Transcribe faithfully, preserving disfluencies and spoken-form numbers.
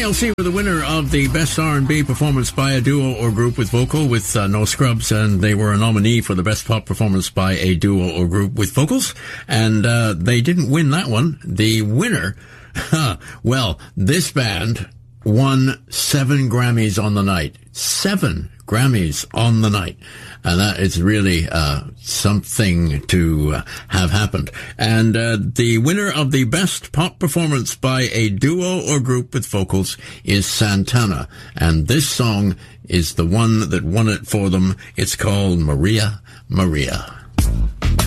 L C were the winner of the Best R and B Performance by a Duo or Group with Vocal with uh, No Scrubs, and they were a nominee for the Best Pop Performance by a Duo or Group with Vocals, and uh, they didn't win that one. The winner, huh, well, this band won seven Grammys on the night. Seven Grammys on the night. And that is really uh something to uh, have happened. And uh, the winner of the Best Pop Performance by a Duo or Group with Vocals is Santana. And this song is the one that won it for them. It's called Maria, Maria.